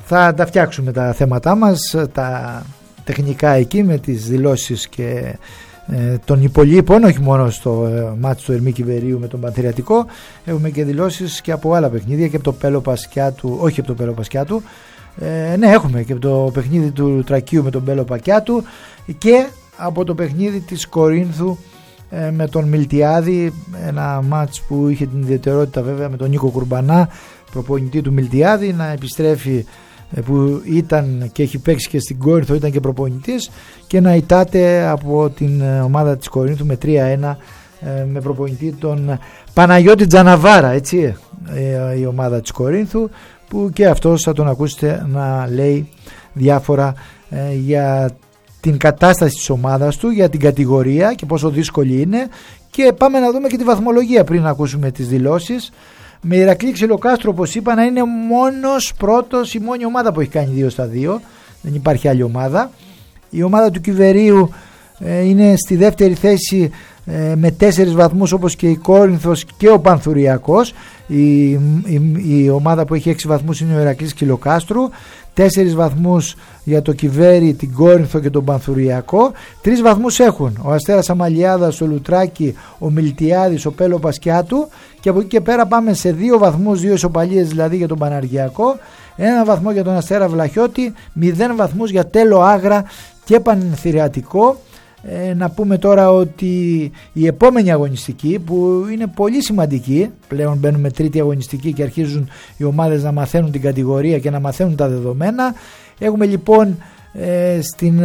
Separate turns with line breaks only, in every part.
Θα τα φτιάξουμε τα θέματά μας, τα τεχνικά εκεί με τις δηλώσεις και των υπολείπων, όχι μόνο στο μάτσο του Ερμή Κιβερίου με τον Πανθηριακό. Έχουμε και δηλώσεις και από άλλα παιχνίδια και από το Πέλο Πασκιάτου, όχι από το Πέλο Πασκιάτου, ναι, έχουμε και από το παιχνίδι του Λουτρακίου με τον Πέλο Πακιάτου και από το παιχνίδι της Κορίνθου με τον Μιλτιάδη, ένα μάτς που είχε την ιδιαιτερότητα βέβαια με τον Νίκο Κουρμπανά, προπονητή του Μιλτιάδη, να επιστρέφει, που ήταν και έχει παίξει και στην Κόρινθο, ήταν και προπονητής, και να ητάται από την ομάδα της Κορίνθου με 3-1 με προπονητή τον Παναγιώτη Τζαναβάρα, έτσι, η ομάδα της Κορίνθου, που και αυτός θα τον ακούσετε να λέει διάφορα για την κατάσταση της ομάδας του, για την κατηγορία και πόσο δύσκολη είναι, και πάμε να δούμε και τη βαθμολογία πριν να ακούσουμε τις δηλώσεις. Με Ηρακλή Ξυλοκάστρο, όπως είπα, να είναι μόνος πρώτος, η μόνη ομάδα που έχει κάνει 2-2, δεν υπάρχει άλλη ομάδα. Η ομάδα του Κιβερίου είναι στη δεύτερη θέση με 4 βαθμούς, όπως και η Κόρινθος και ο Πανθουριακός. Η ομάδα που έχει 6 βαθμούς είναι ο Ηρακλής Ξυλοκάστρου, 4 βαθμούς για το Κιβέρι, την Κόρινθο και τον Πανθουριακό. 3 βαθμούς έχουν ο Αστέρας Αμαλιάδας, ο Λουτράκη, ο Μιλτιάδης, ο Πέλο Πασκιάτου, και από εκεί και πέρα πάμε σε 2 βαθμούς, 2 ισοπαλίες δηλαδή για τον Παναργιακό, 1 βαθμό για τον Αστέρα Βλαχιώτη, 0 βαθμούς για Τέλο Άγρα και Πανθηριακό. Να πούμε τώρα ότι η επόμενη αγωνιστική, που είναι πολύ σημαντική, πλέον μπαίνουμε τρίτη αγωνιστική και αρχίζουν οι ομάδες να μαθαίνουν την κατηγορία και να μαθαίνουν τα δεδομένα. Έχουμε λοιπόν στην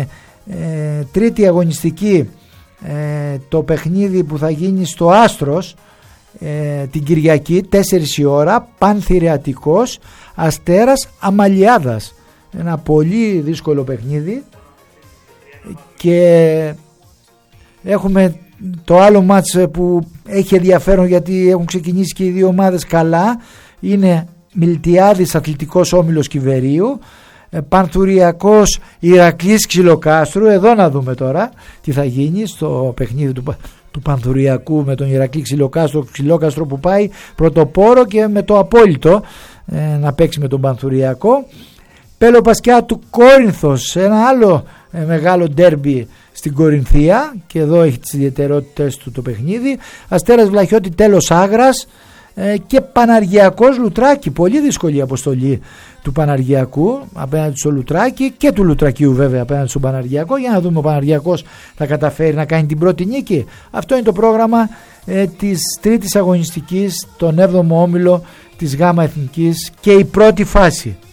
τρίτη αγωνιστική το παιχνίδι που θα γίνει στο Άστρος την Κυριακή 4 η ώρα, Πανθηριακός Αστέρας Αμαλιάδας, ένα πολύ δύσκολο παιχνίδι. Και έχουμε το άλλο μάτς που έχει ενδιαφέρον, γιατί έχουν ξεκινήσει και οι δύο ομάδες καλά, είναι Μιλτιάδης Αθλητικός Όμιλος Κιβερίου, Πανθουριακός Ηρακλής Ξυλοκάστρου. Εδώ να δούμε τώρα τι θα γίνει στο παιχνίδι του Πανθουριακού με τον Ηρακλή Ξυλοκάστρο που πάει πρωτοπόρο και με το απόλυτο να παίξει με τον Πανθουριακό. Πέλο Πασκιάτου Κόρινθος, ένα άλλο μεγάλο ντέρμπι στην Κορινθία, και εδώ έχει τις ιδιαιτερότητες του το παιχνίδι. Αστέρας Βλαχιώτη Τέλος Άγρας και Παναργιακός Λουτράκη. Πολύ δύσκολη αποστολή του Παναργιακού απέναντι στο Λουτράκη, και του Λουτρακίου βέβαια απέναντι στον Παναργιακό. Για να δούμε ο Παναργιακός θα καταφέρει να κάνει την πρώτη νίκη. Αυτό είναι το πρόγραμμα της τρίτης αγωνιστικής, τον 7ο όμιλο της ΓΑΜΑ Εθνικής και η πρώτη φάση.